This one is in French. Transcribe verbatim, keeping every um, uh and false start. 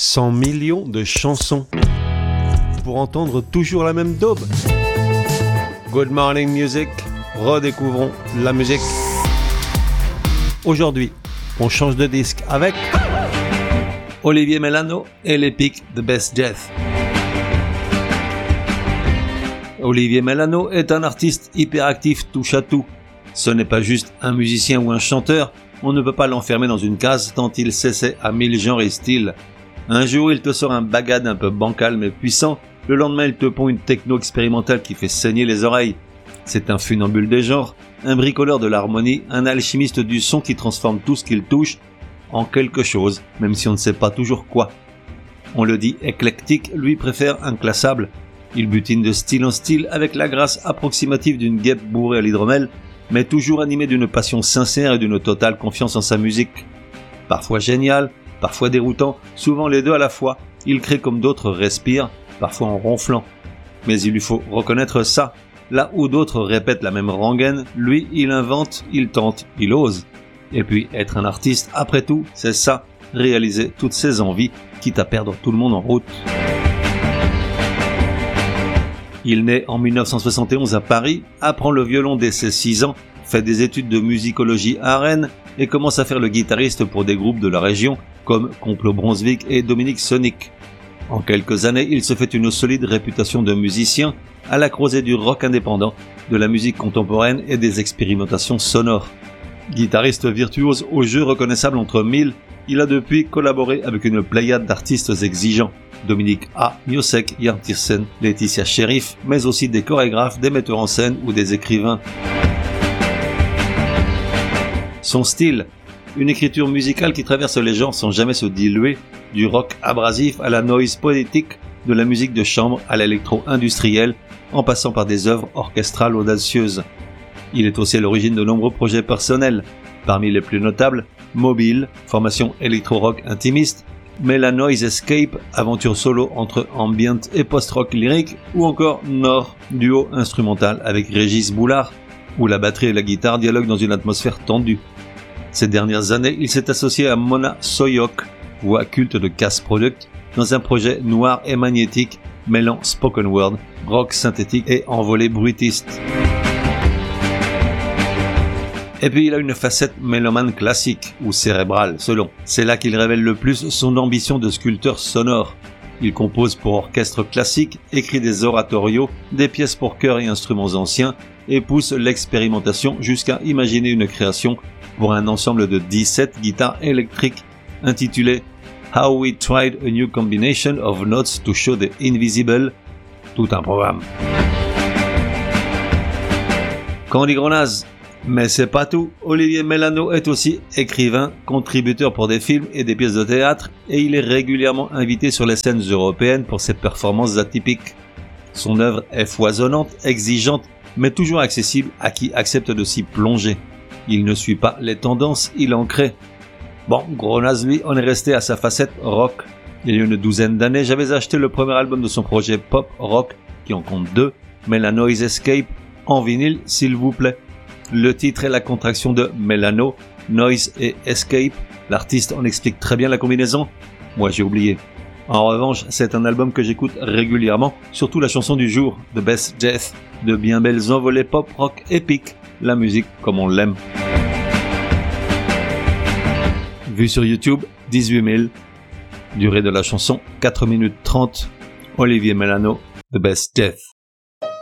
cent millions de chansons pour entendre toujours la même daube. Good Morning Music, redécouvrons la musique. Aujourd'hui, on change de disque avec Olivier Mélano et l'épique The Best Death. Olivier Mélano est un artiste hyperactif touche à tout. Ce n'est pas juste un musicien ou un chanteur, on ne peut pas l'enfermer dans une case tant il s'essaie à mille genres et styles. Un jour, il te sort un bagad un peu bancal mais puissant, le lendemain, il te pond une techno expérimentale qui fait saigner les oreilles. C'est un funambule des genres, un bricoleur de l'harmonie, un alchimiste du son qui transforme tout ce qu'il touche en quelque chose, même si on ne sait pas toujours quoi. On le dit éclectique, lui préfère inclassable. Il butine de style en style avec la grâce approximative d'une guêpe bourrée à l'hydromel, mais toujours animé d'une passion sincère et d'une totale confiance en sa musique. Parfois génial, parfois déroutant, souvent les deux à la fois, il crée comme d'autres respirent, parfois en ronflant. Mais il lui faut reconnaître ça. Là où d'autres répètent la même rengaine, lui, il invente, il tente, il ose. Et puis, être un artiste, après tout, c'est ça, réaliser toutes ses envies, quitte à perdre tout le monde en route. Il naît en dix-neuf cent soixante et onze à Paris, apprend le violon dès ses six ans, fait des études de musicologie à Rennes et commence à faire le guitariste pour des groupes de la région comme Complot Brunswick et Dominique Sonic. En quelques années, il se fait une solide réputation de musicien à la croisée du rock indépendant, de la musique contemporaine et des expérimentations sonores. Guitariste virtuose au jeu reconnaissable entre mille, il a depuis collaboré avec une pléiade d'artistes exigeants. Dominique A. Miosek, Jan Tiersen, Laetitia Sheriff, mais aussi des chorégraphes, des metteurs en scène ou des écrivains. Son style, une écriture musicale qui traverse les genres sans jamais se diluer, du rock abrasif à la noise poétique, de la musique de chambre à l'électro-industriel, en passant par des œuvres orchestrales audacieuses. Il est aussi à l'origine de nombreux projets personnels, parmi les plus notables, Mobile, formation électro-rock intimiste, Melanoise Escape, aventure solo entre ambient et post-rock lyrique, ou encore Nord, duo instrumental avec Régis Boulard, où la batterie et la guitare dialoguent dans une atmosphère tendue. Ces dernières années, il s'est associé à Mona Soyok, voix culte de Cass Product, dans un projet noir et magnétique mêlant spoken word, rock synthétique et envolée bruitiste. Et puis il a une facette mélomane classique, ou cérébrale, selon. C'est là qu'il révèle le plus son ambition de sculpteur sonore. Il compose pour orchestre classique, écrit des oratorios, des pièces pour chœur et instruments anciens, et pousse l'expérimentation jusqu'à imaginer une création pour un ensemble de dix-sept guitares électriques intitulé How We Tried a New Combination of Notes to Show the Invisible. Tout un programme. Quand on dit gros naze, mais c'est pas tout. Olivier Mélano est aussi écrivain, contributeur pour des films et des pièces de théâtre, et il est régulièrement invité sur les scènes européennes pour ses performances atypiques. Son œuvre est foisonnante, exigeante, mais toujours accessible à qui accepte de s'y plonger. Il ne suit pas les tendances, il en crée. Bon, gros naze, lui, on est resté à sa facette rock. Il y a une douzaine d'années, j'avais acheté le premier album de son projet pop rock, qui en compte deux, Melanoise Escape, en vinyle, s'il vous plaît. Le titre est la contraction de Mélano, Noise et Escape. L'artiste en explique très bien la combinaison. Moi, j'ai oublié. En revanche, c'est un album que j'écoute régulièrement, surtout la chanson du jour, The Best Death, de bien belles envolées pop rock épiques, la musique comme on l'aime. Vue sur YouTube, dix-huit mille. Durée de la chanson, quatre minutes trente. Olivier Mélano, The Best Death.